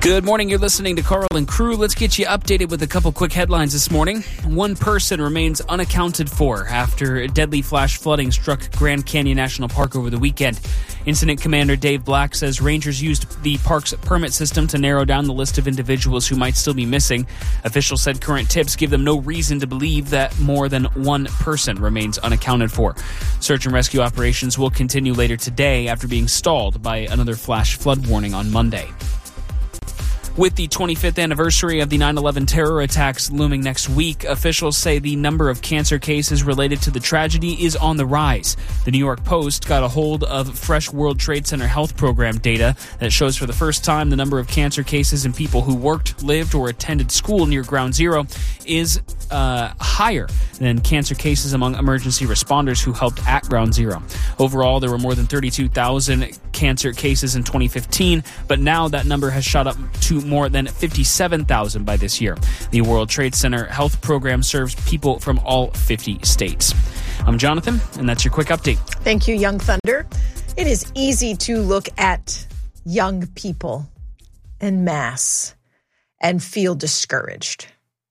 Good morning. You're listening to Carl and Crew. Let's get you updated with a couple quick headlines this morning. One person remains unaccounted for after deadly flash flooding struck Grand Canyon National Park over the weekend. Incident Commander Dave Black says rangers used the park's permit system to narrow down the list of individuals who might still be missing. Officials said current tips give them no reason to believe that more than one person remains unaccounted for. Search and rescue operations will continue later today after being stalled by another flash flood warning on Monday. With the 25th anniversary of the 9/11 terror attacks looming next week, officials say the number of cancer cases related to the tragedy is on the rise. The New York Post got a hold of fresh World Trade Center Health Program data that shows for the first time the number of cancer cases in people who worked, lived, or attended school near Ground Zero is higher than cancer cases among emergency responders who helped at Ground Zero. Overall, there were more than 32,000 cancer cases in 2015, but now that number has shot up to more than 57,000 by this year. The World Trade Center Health Program serves people from all 50 states. I'm Jonathan, and that's your quick update. Thank you, Young Thunder. It is easy to look at young people en masse and feel discouraged.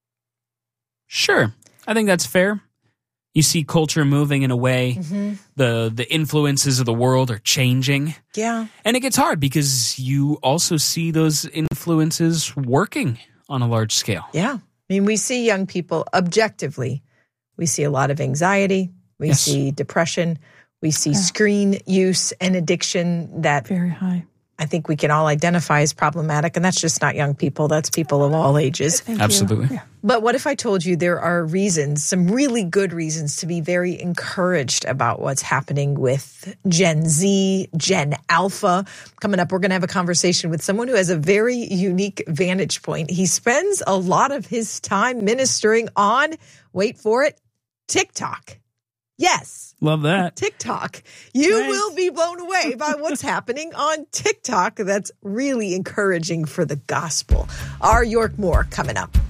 Sure. I think that's fair. You see culture moving in a way, the influences of the world are changing. Yeah. And it gets hard because you also see those influences working on a large scale. Yeah. I mean, we see young people objectively. We see a lot of anxiety. We see depression. We see screen use and addiction that very high. I think we can all identify as problematic. And that's just not young people. That's people of all ages. Absolutely. Yeah. But what if I told you there are reasons, some really good reasons to be very encouraged about what's happening with Gen Z, Gen Alpha? Coming up, we're going to have a conversation with someone who has a very unique vantage point. He spends a lot of his time ministering on, wait for it, TikTok. Yes. Love that. TikTok. You will be blown away by what's happening on TikTok. That's really encouraging for the gospel. Our York Moore coming up.